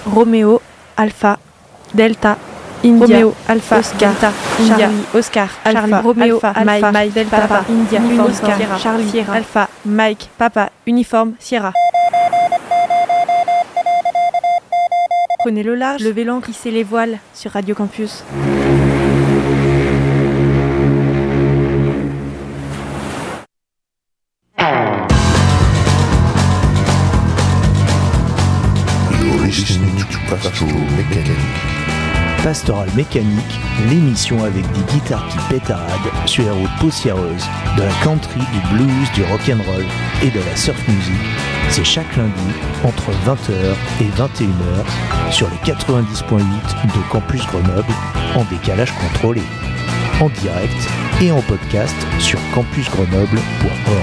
Roméo, Alpha, Delta, India, Roméo, Alpha, Oscar, Delta, Charlie, Oscar, Alpha, Roméo, Alpha, Mike, Delta, Papa, India, Oscar, Sierra, Charlie, Sierra, Alpha, Mike, Papa, Uniforme, Sierra. Prenez le large, levez l'ancre, hissez les voiles sur Radio Campus. Pastoral Mécanique, l'émission avec des guitares qui pétaradent sur les routes poussiéreuses, de la country, du blues, du rock'n'roll et de la surf music. C'est chaque lundi entre 20h et 21h sur les 90.8 de Campus Grenoble en décalage contrôlé, en direct et en podcast sur campusgrenoble.org.